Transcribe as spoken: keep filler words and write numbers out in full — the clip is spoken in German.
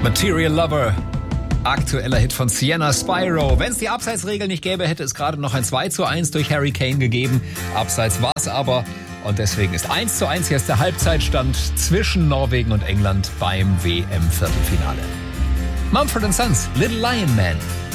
Material Lover. Aktueller Hit von Sienna Spyro. Wenn es die Abseitsregel nicht gäbe, hätte es gerade noch ein zwei zu eins durch Harry Kane gegeben. Abseits war es aber. Und deswegen ist eins zu eins hier ist der Halbzeitstand zwischen Norwegen und England beim W M-Viertelfinale. Mumford and Sons, Little Lion Man.